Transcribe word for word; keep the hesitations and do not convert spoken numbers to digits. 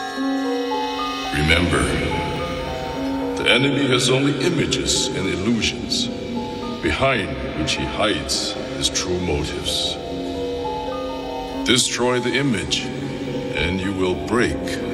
Remember, the enemy has only images and illusions, behind which he hides his true motives. Destroy the image, and you will break